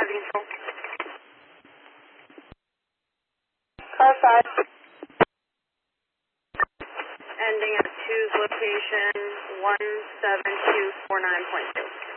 Parking control. Car 5. Ending at 2's location, 17249.2.